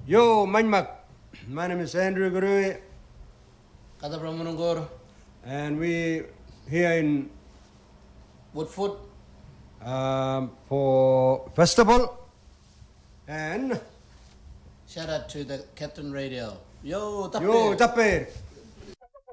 Yo, Manmak. My name is Andrew Gurui. Kata Pramanangor. And we here in Woodford. For festival. And Shout out to the Captain Radio. Yo, Yo, Tape.